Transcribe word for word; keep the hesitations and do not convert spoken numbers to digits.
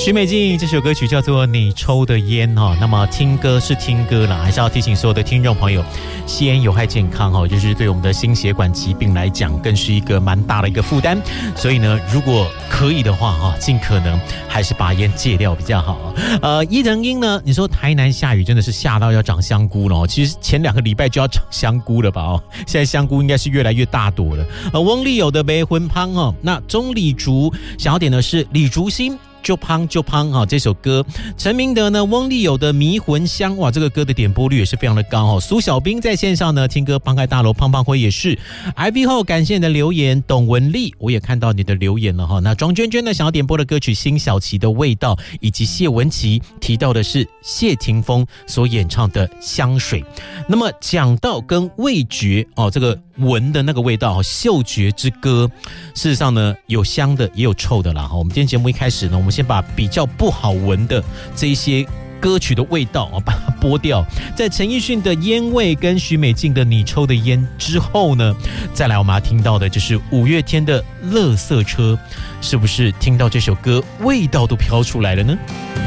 许美静这首歌曲叫做《你抽的烟》哈，那么听歌是听歌啦，还是要提醒所有的听众朋友，吸烟有害健康哈，就是对我们的心血管疾病来讲，更是一个蛮大的一个负担。所以呢，如果可以的话哈，尽可能还是把烟戒掉比较好。呃，伊藤英呢，你说台南下雨真的是下到要长香菇了哦，其实前两个礼拜就要长香菇了吧哦，现在香菇应该是越来越大朵了。呃，翁立友的梅魂芳哦，那钟李竹想要点的是李竹心。就胖就胖哈，这首歌陈明德呢，翁立友的迷魂香，哇，这个歌的点播率也是非常的高哈。苏小兵在线上呢，听歌帮开大楼，胖胖辉也是。I V 后感谢你的留言，董文丽我也看到你的留言了哈。那庄娟娟呢，想要点播的歌曲辛晓琪的味道，以及谢文琪提到的是谢霆锋所演唱的香水。那么讲到跟味觉哦，这个闻的那个味道，嗅觉之歌，事实上呢，有香的也有臭的啦。我们今天节目一开始呢，我们先把比较不好闻的这一些歌曲的味道把它剥掉，在陈奕迅的烟味跟许美静的你抽的烟之后呢，再来我们要听到的就是五月天的垃圾车，是不是听到这首歌味道都飘出来了呢？